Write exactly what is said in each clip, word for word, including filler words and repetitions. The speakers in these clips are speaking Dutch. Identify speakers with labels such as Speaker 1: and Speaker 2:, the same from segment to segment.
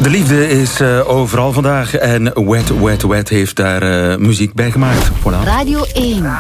Speaker 1: De liefde is uh, overal vandaag en Wet, Wet, Wet heeft daar uh, muziek bij gemaakt. Voilà.
Speaker 2: Radio één.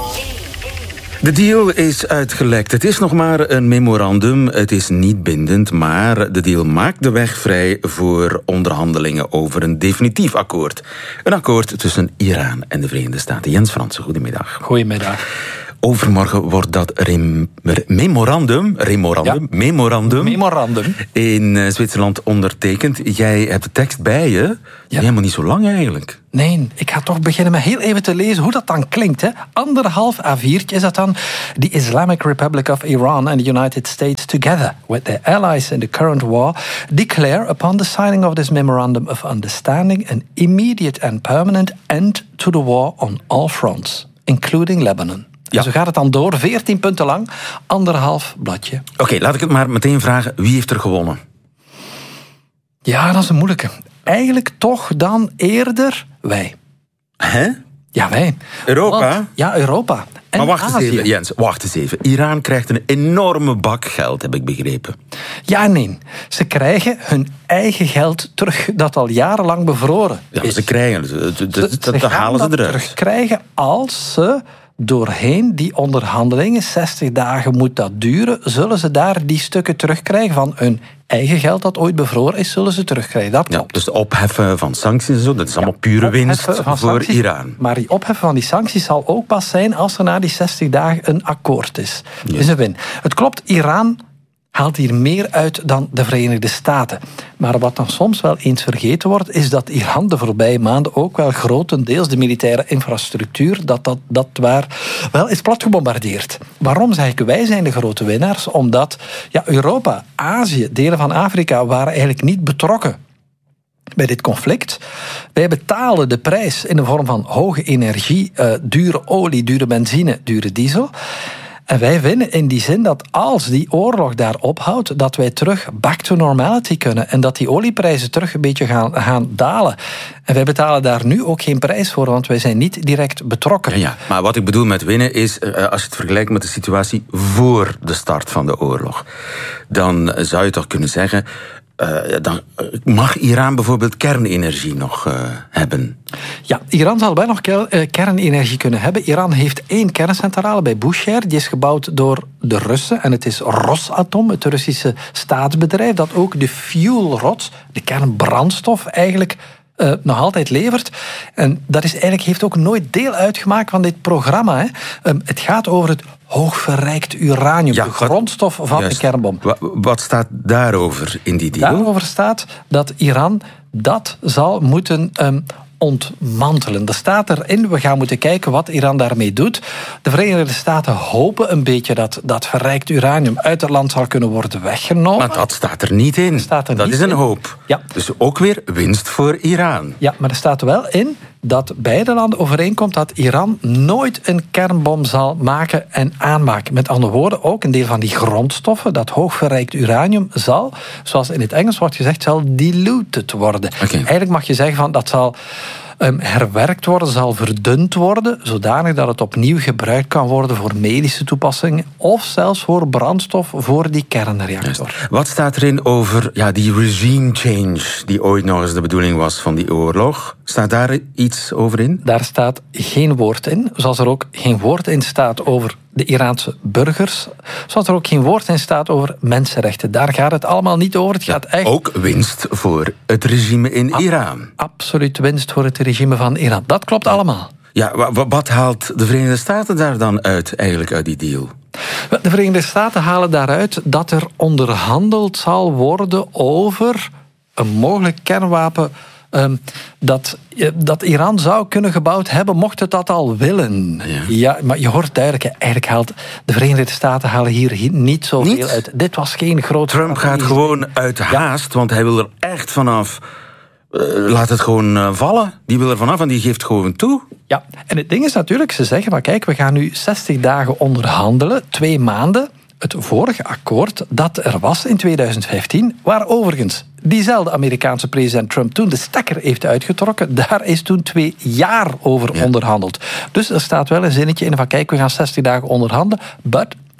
Speaker 1: De deal is uitgelekt. Het is nog maar een memorandum. Het is niet bindend, maar de deal maakt de weg vrij voor onderhandelingen over een definitief akkoord. Een akkoord tussen Iran en de Verenigde Staten. Jens Fransen, goedemiddag.
Speaker 3: Goedemiddag.
Speaker 1: Overmorgen wordt dat rem, memorandum, memorandum, ja. memorandum,
Speaker 3: memorandum
Speaker 1: in uh, Zwitserland ondertekend. Jij hebt de tekst bij je. Ja. Helemaal niet zo lang eigenlijk.
Speaker 3: Nee, ik ga toch beginnen met heel even te lezen hoe dat dan klinkt. Hè. Anderhalf A viertje is dat dan. The Islamic Republic of Iran and the United States, together with their allies in the current war, declare upon the signing of this memorandum of understanding an immediate and permanent end to the war on all fronts, including Lebanon. Ja. En zo gaat het dan door, veertien punten lang, anderhalf bladje.
Speaker 1: Oké, okay, laat ik het maar meteen vragen. Wie heeft er gewonnen?
Speaker 3: Ja, dat is een moeilijke. Eigenlijk toch dan eerder wij.
Speaker 1: Hè?
Speaker 3: Ja, wij.
Speaker 1: Europa?
Speaker 3: Want, ja, Europa. En
Speaker 1: maar wacht
Speaker 3: Azië.
Speaker 1: eens even, Jens, wacht eens even. Iran krijgt een enorme bak geld, heb ik begrepen.
Speaker 3: Ja, nee. Ze krijgen hun eigen geld terug, dat al jarenlang bevroren
Speaker 1: ja,
Speaker 3: is.
Speaker 1: Ze krijgen het. Dat, dat,
Speaker 3: ze,
Speaker 1: dat halen ze
Speaker 3: dat
Speaker 1: eruit.
Speaker 3: terugkrijgen als ze doorheen die onderhandelingen, zestig dagen moet dat duren, zullen ze daar die stukken terugkrijgen van hun eigen geld dat ooit bevroren is, zullen ze terugkrijgen. Dat klopt.
Speaker 1: Ja, dus opheffen van sancties en zo, dat is allemaal ja, pure winst voor sancties, Iran.
Speaker 3: Maar die opheffen van die sancties zal ook pas zijn als er na die zestig dagen een akkoord is. Ja. Dus een win. Het klopt, Iran haalt hier meer uit dan de Verenigde Staten. Maar wat dan soms wel eens vergeten wordt, is dat Iran de voorbije maanden ook wel grotendeels de militaire infrastructuur, dat dat, dat waar wel is platgebombardeerd. Waarom zeg ik wij zijn de grote winnaars? Omdat ja, Europa, Azië, delen van Afrika waren eigenlijk niet betrokken bij dit conflict. Wij betalen de prijs in de vorm van hoge energie, uh, dure olie, dure benzine, dure diesel. En wij winnen in die zin dat als die oorlog daar ophoudt, dat wij terug back to normality kunnen. En dat die olieprijzen terug een beetje gaan, gaan dalen. En wij betalen daar nu ook geen prijs voor, want wij zijn niet direct betrokken.
Speaker 1: Ja, ja. Maar wat ik bedoel met winnen is, als je het vergelijkt met de situatie voor de start van de oorlog, dan zou je toch kunnen zeggen, Uh, dan mag Iran bijvoorbeeld kernenergie nog uh, hebben?
Speaker 3: Ja, Iran zal wel nog ker- uh, kernenergie kunnen hebben. Iran heeft één kerncentrale bij Bushehr. Die is gebouwd door de Russen. En het is Rosatom, het Russische staatsbedrijf, dat ook de fuel rods, de kernbrandstof, eigenlijk Uh, nog altijd levert. En dat is eigenlijk, heeft ook nooit deel uitgemaakt van dit programma. Hè. Um, het gaat over het hoogverrijkt uranium, ja, de grondstof van juist. de kernbom.
Speaker 1: Wat, wat staat daarover in die deal?
Speaker 3: Daarover staat dat Iran dat zal moeten um, ontmantelen. Er staat erin, we gaan moeten kijken wat Iran daarmee doet. De Verenigde Staten hopen een beetje dat dat verrijkt uranium uit het land zal kunnen worden weggenomen.
Speaker 1: Maar dat staat er niet in.
Speaker 3: Staat er
Speaker 1: dat
Speaker 3: niet
Speaker 1: is een
Speaker 3: in.
Speaker 1: hoop.
Speaker 3: Ja.
Speaker 1: Dus ook weer winst voor Iran.
Speaker 3: Ja, maar er staat wel in dat beide landen overeenkomt dat Iran nooit een kernbom zal maken en aanmaken. Met andere woorden, ook een deel van die grondstoffen, dat hoogverrijkt uranium, zal, zoals in het Engels wordt gezegd, zal diluted worden.
Speaker 1: Okay.
Speaker 3: Eigenlijk mag je zeggen van dat zal um, herwerkt worden, zal verdund worden, zodanig dat het opnieuw gebruikt kan worden voor medische toepassingen of zelfs voor brandstof voor die kernreactor.
Speaker 1: Juist. Wat staat erin over ja, die regime change die ooit nog eens de bedoeling was van die oorlog? Staat daar iets over in?
Speaker 3: Daar staat geen woord in, zoals er ook geen woord in staat over de Iraanse burgers, zoals er ook geen woord in staat over mensenrechten. Daar gaat het allemaal niet over. Het gaat
Speaker 1: ja,
Speaker 3: echt...
Speaker 1: Ook winst voor het regime in
Speaker 3: Ab-
Speaker 1: Iran.
Speaker 3: Absoluut winst voor het regime van Iran. Dat klopt allemaal.
Speaker 1: Ja, wat haalt de Verenigde Staten daar dan uit, eigenlijk uit die deal?
Speaker 3: De Verenigde Staten halen daaruit dat er onderhandeld zal worden over een mogelijk kernwapen Um, dat, dat Iran zou kunnen gebouwd hebben, mocht het dat al willen.
Speaker 1: Ja,
Speaker 3: ja maar je hoort duidelijk, eigenlijk haalt de Verenigde Staten halen hier niet zoveel
Speaker 1: niet?
Speaker 3: uit. Dit was geen groot...
Speaker 1: Trump gaat gewoon uit haast, ja. want hij wil er echt vanaf. Uh, laat het gewoon uh, vallen. Die wil er vanaf en die geeft gewoon toe.
Speaker 3: Ja, en het ding is natuurlijk, ze zeggen van kijk, we gaan nu zestig dagen onderhandelen, twee maanden. Het vorige akkoord dat er was in tweeduizend vijftien, waar overigens diezelfde Amerikaanse president Trump toen de stekker heeft uitgetrokken, daar is toen twee jaar over ja. onderhandeld. Dus er staat wel een zinnetje in van kijk, we gaan zestig dagen onderhandelen, but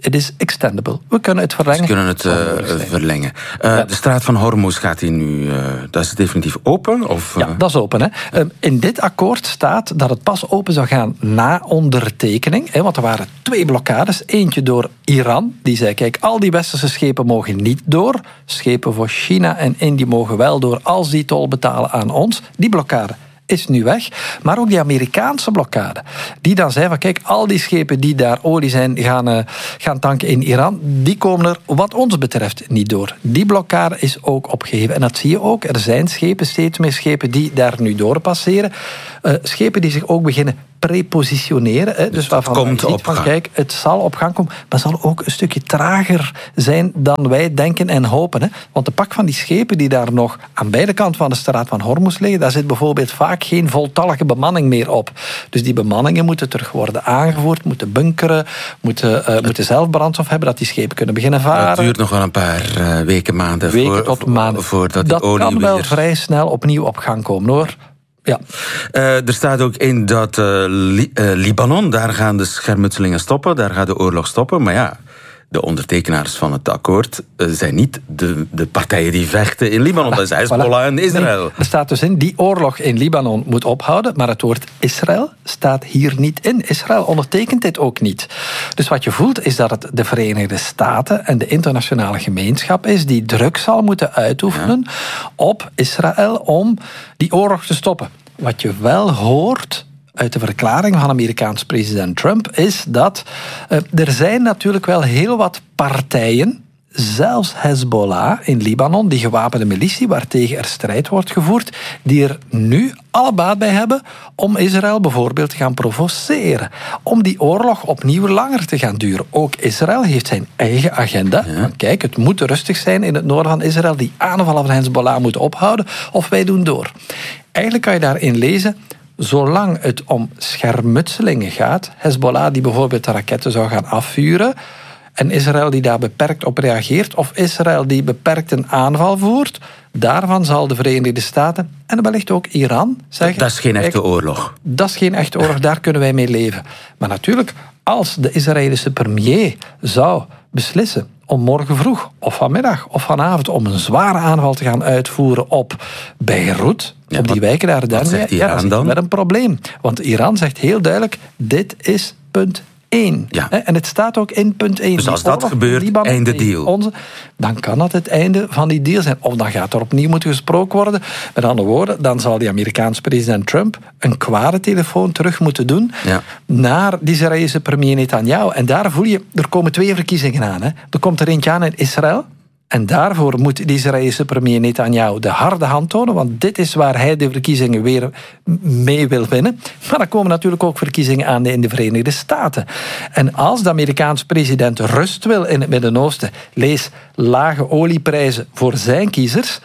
Speaker 3: it is extendable. We kunnen het verlengen.
Speaker 1: We kunnen het uh, verlengen. Uh, ja. De straat van Hormuz gaat die nu, uh, dat is definitief open? Of, uh...
Speaker 3: Ja, dat is open. Hè. Uh, in dit akkoord staat dat het pas open zou gaan na ondertekening. Hè, want er waren twee blokkades. Eentje door Iran, die zei, kijk, al die westerse schepen mogen niet door. Schepen voor China en India mogen wel door als die tol betalen aan ons. Die blokkade is nu weg. Maar ook die Amerikaanse blokkade. Die dan zei van kijk, al die schepen die daar olie zijn gaan, uh, gaan tanken in Iran, die komen er wat ons betreft niet door. Die blokkade is ook opgeheven. En dat zie je ook. Er zijn schepen, steeds meer schepen die daar nu door passeren. Uh, schepen die zich ook beginnen prepositioneren. Hè, dus waarvan
Speaker 1: komt
Speaker 3: je ziet van gang. Kijk, het zal op gang komen, maar zal ook een stukje trager zijn dan wij denken en hopen. Hè. Want de pak van die schepen die daar nog aan beide kanten van de straat van Hormuz liggen, daar zit bijvoorbeeld vaak geen voltallige bemanning meer op. Dus die bemanningen moeten terug worden aangevoerd, moeten bunkeren, moeten, uh, moeten zelf brandstof hebben, dat die schepen kunnen beginnen varen.
Speaker 1: Het duurt nog wel een paar uh, weken, maanden,
Speaker 3: weken
Speaker 1: voor,
Speaker 3: tot maanden.
Speaker 1: voordat
Speaker 3: dat
Speaker 1: die olie
Speaker 3: kan wel
Speaker 1: weer...
Speaker 3: vrij snel opnieuw op gang komen, hoor. Ja.
Speaker 1: Uh, er staat ook in dat uh, Li- uh, Libanon, daar gaan de schermutselingen stoppen, daar gaat de oorlog stoppen. Maar ja, de ondertekenaars van het akkoord uh, zijn niet de, de partijen die vechten in Libanon. Dat is Hezbollah en Israël.
Speaker 3: Nee, er staat dus in, die oorlog in Libanon moet ophouden, maar het woord Israël staat hier niet in. Israël ondertekent dit ook niet. Dus wat je voelt is dat het de Verenigde Staten en de internationale gemeenschap is die druk zal moeten uitoefenen ja. op Israël om die oorlog te stoppen. Wat je wel hoort uit de verklaring van Amerikaans president Trump is dat uh, er zijn natuurlijk wel heel wat partijen, zelfs Hezbollah in Libanon, die gewapende militie waartegen er strijd wordt gevoerd, die er nu alle baat bij hebben om Israël bijvoorbeeld te gaan provoceren. Om die oorlog opnieuw langer te gaan duren. Ook Israël heeft zijn eigen agenda. Ja. Kijk, het moet rustig zijn in het noorden van Israël. Die aanvallen van Hezbollah moeten ophouden of wij doen door. Eigenlijk kan je daarin lezen, zolang het om schermutselingen gaat, Hezbollah die bijvoorbeeld de raketten zou gaan afvuren, en Israël die daar beperkt op reageert, of Israël die beperkt een aanval voert, daarvan zal de Verenigde Staten en wellicht ook Iran zeggen...
Speaker 1: Dat is geen echte oorlog.
Speaker 3: Dat is geen echte oorlog, daar kunnen wij mee leven. Maar natuurlijk, als de Israëlische premier zou beslissen om morgen vroeg, of vanmiddag, of vanavond, om een zware aanval te gaan uitvoeren op Beirut, ja, op die wat, wijken daar, dan,
Speaker 1: zegt
Speaker 3: ja,
Speaker 1: Iran
Speaker 3: dan? Met een probleem. Want Iran zegt heel duidelijk, dit is punt één. Ja. En het staat ook in punt één.
Speaker 1: Dus als dat gebeurt, Libanon, einde deal.
Speaker 3: Onze, dan kan dat het einde van die deal zijn. Of dan gaat er opnieuw moeten gesproken worden. Met andere woorden, dan zal die Amerikaanse president Trump een kwade telefoon terug moeten doen ja. naar die Israëlische premier Netanyahu. En daar voel je, er komen twee verkiezingen aan. Hè. Er komt er eentje aan in Israël. En daarvoor moet de Israëlische premier Netanyahu de harde hand tonen, want dit is waar hij de verkiezingen weer mee wil winnen. Maar dan komen natuurlijk ook verkiezingen aan in de Verenigde Staten. En als de Amerikaanse president rust wil in het Midden-Oosten, lees lage olieprijzen voor zijn kiezers,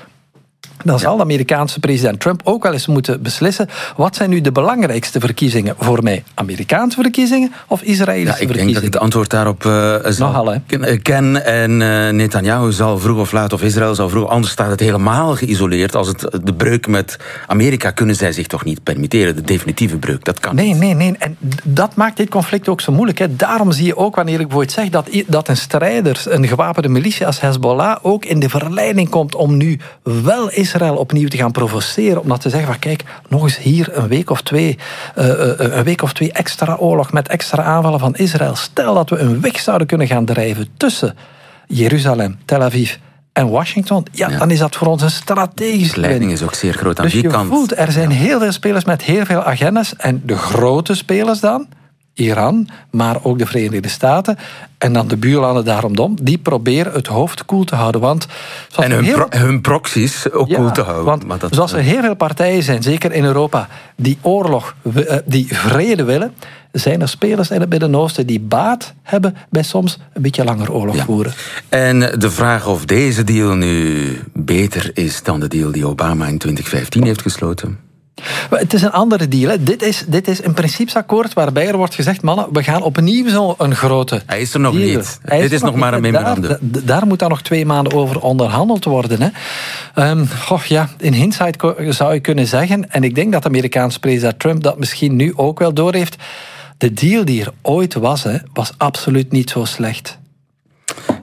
Speaker 3: dan zal de Amerikaanse president Trump ook wel eens moeten beslissen, wat zijn nu de belangrijkste verkiezingen voor mij? Amerikaanse verkiezingen of Israëlische verkiezingen?
Speaker 1: Ja, ik denk dat ik het antwoord daarop uh, zal
Speaker 3: Nogal,
Speaker 1: ken. En uh, Netanyahu zal vroeg of laat, of Israël zal vroeg, anders staat het helemaal geïsoleerd. Als het de breuk met Amerika kunnen zij zich toch niet permitteren, de definitieve breuk, dat kan
Speaker 3: nee,
Speaker 1: niet.
Speaker 3: Nee, nee, en dat maakt dit conflict ook zo moeilijk. Hè. Daarom zie je ook, wanneer ik bijvoorbeeld zeg, dat, dat een strijder, een gewapende militie als Hezbollah, ook in de verleiding komt om nu wel Israël opnieuw te gaan provoceren, om dat te zeggen van kijk, nog eens hier een week of twee uh, een week of twee extra oorlog met extra aanvallen van Israël. Stel dat we een weg zouden kunnen gaan drijven tussen Jeruzalem, Tel Aviv en Washington, ja, ja. dan is dat voor ons een strategische
Speaker 1: de leiding is ook zeer groot aan
Speaker 3: dus
Speaker 1: die
Speaker 3: je
Speaker 1: kant.
Speaker 3: Voelt, er zijn
Speaker 1: ja.
Speaker 3: heel veel spelers met heel veel agendas en de grote spelers dan, Iran, maar ook de Verenigde Staten en dan de buurlanden daaromdom, die proberen het hoofd koel te houden. Want
Speaker 1: en hun,
Speaker 3: heel...
Speaker 1: pro- hun proxies ook
Speaker 3: ja,
Speaker 1: koel te houden.
Speaker 3: Want
Speaker 1: maar dat...
Speaker 3: zoals er heel veel partijen zijn, zeker in Europa, die oorlog, die vrede willen, zijn er spelers in het Midden-Oosten die baat hebben bij soms een beetje langer oorlog ja. voeren.
Speaker 1: En de vraag of deze deal nu beter is dan de deal die Obama in twintig vijftien heeft gesloten?
Speaker 3: Maar het is een andere deal. Hè. Dit is, dit is een principesakkoord waarbij er wordt gezegd, mannen, we gaan opnieuw zo'n grote
Speaker 1: Hij is er nog
Speaker 3: deal.
Speaker 1: niet. Hij dit is nog, nog maar een memorandum.
Speaker 3: Daar, daar, daar moet dan nog twee maanden over onderhandeld worden. Hè. Um, goh, ja, in hindsight zou je kunnen zeggen, en ik denk dat de Amerikaanse president Trump dat misschien nu ook wel doorheeft, de deal die er ooit was, hè, was absoluut niet zo slecht.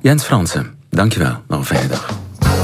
Speaker 1: Jens Fransen, dankjewel. Nog een fijne dag.